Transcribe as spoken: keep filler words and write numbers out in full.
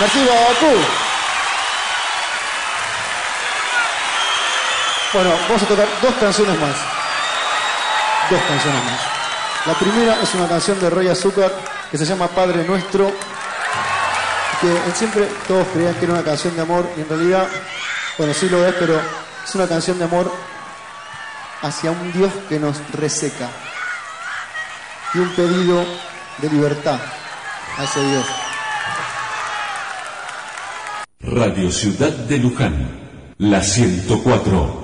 Merci beaucoup. Bueno, vamos a tocar dos canciones más. Dos canciones más. La primera es una canción de Rey Azúcar que se llama Padre Nuestro, que siempre todos creían que era una canción de amor y en realidad, bueno, sí lo es, pero es una canción de amor hacia un Dios que nos reseca y un pedido de libertad a ese Dios. Radio Ciudad de Luján, la ciento cuatro.